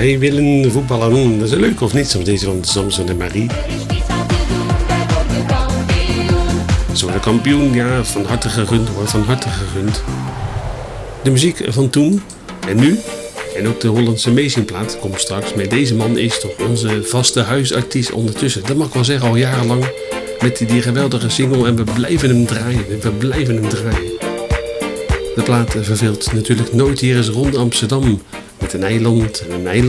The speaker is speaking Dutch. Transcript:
Wij willen voetballen. Dat is leuk of niet? Soms deze van Samson en Marie. Ze worden kampioen. Ja, van harte gegund hoor. Van harte gegund. De muziek van toen en nu. En ook de Hollandse Amazingplaat komt straks. Maar deze man is toch onze vaste huisartiest ondertussen. Dat mag ik wel zeggen, al jarenlang. Met die geweldige single. En we blijven hem draaien. De plaat verveelt natuurlijk nooit. Hier is rond Amsterdam. Met een eiland.